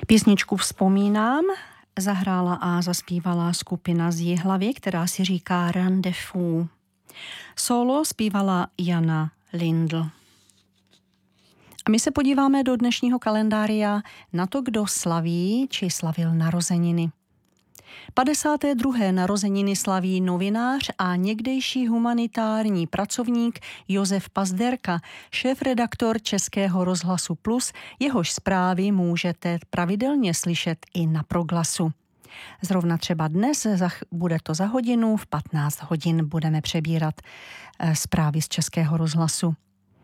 Písničku Vzpomínám zahrála a zaspívala skupina z Jihlavy, která si říká Rendezvous. Solo zpívala Jana Lindl. A my se podíváme do dnešního kalendária na to, kdo slaví či slavil narozeniny. 52. narozeniny slaví novinář a někdejší humanitární pracovník Josef Pazderka, šéfredaktor Českého rozhlasu Plus, jehož zprávy můžete pravidelně slyšet i na Proglasu. Zrovna třeba dnes, bude to za hodinu, v 15 hodin budeme přebírat zprávy z Českého rozhlasu.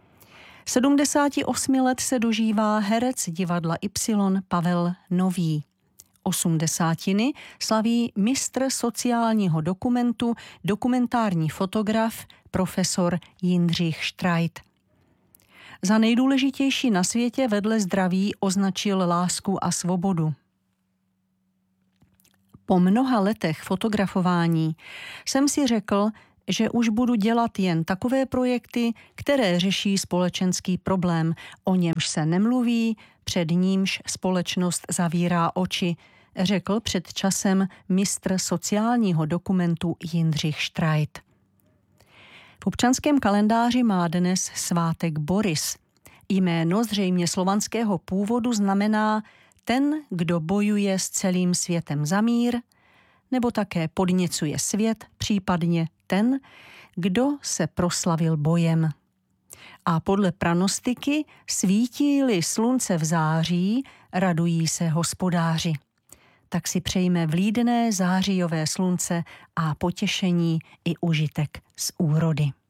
78 let se dožívá herec divadla Y Pavel Nový. 80. slaví mistr sociálního dokumentu, dokumentární fotograf, profesor Jindřich Štrajt. Za nejdůležitější na světě vedle zdraví označil lásku a svobodu. Po mnoha letech fotografování jsem si řekl, že už budu dělat jen takové projekty, které řeší společenský problém, o němž se nemluví, před nímž společnost zavírá oči, řekl před časem mistr sociálního dokumentu Jindřich Štrajt. V občanském kalendáři má dnes svátek Boris. Jméno zřejmě slovanského původu znamená ten, kdo bojuje s celým světem za mír, nebo také podněcuje svět, případně ten, kdo se proslavil bojem. A podle pranostiky svítí-li slunce v září, radují se hospodáři. Tak si přejme vlídné zářijové slunce a potěšení i užitek z úrody.